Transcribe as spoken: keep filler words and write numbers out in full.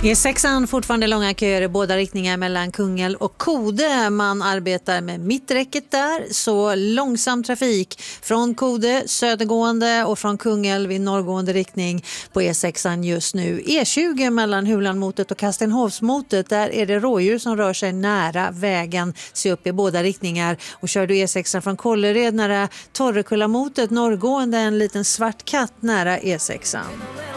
E sexan fortfarande långa köer i båda riktningar mellan Kungälv och Kode. Man arbetar med mitträcket där, så långsam trafik från Kode södergående och från Kungälv i norrgående riktning på E sexan just nu. E tjugo mellan Hulanmotet och Kastenhovsmotet, där är det rådjur som rör sig nära vägen. Se upp i båda riktningar. Och kör du E sexan från Kållered nära Torrekullamotet norrgående, en liten svart katt nära E sexan.